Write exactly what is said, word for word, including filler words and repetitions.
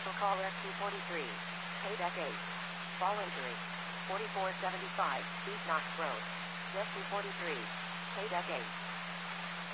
Cancel call S two forty-three. Payback eight. Fall injury. forty-four seventy-five, East Knox Road. S two forty-three. Payback eight.